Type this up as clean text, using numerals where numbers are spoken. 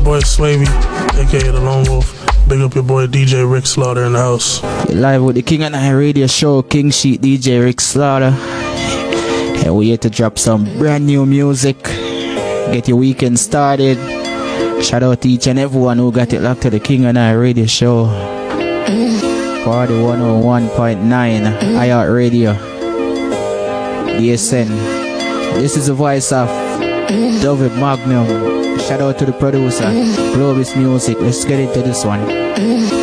boy Swavy, aka The Lone Wolf. Big up your boy DJ Rick Slaughter in the house. You're live with the King and I radio show, King Sheet DJ Rick Slaughter. And we're here to drop some brand new music. Get your weekend started. Shout out to each and everyone who got it locked to the King and I radio show. For the 101.9 iHeart Radio. DSN. This is the voice of David Magnum. Shout out to the producer, Globus Music. Let's get into this one.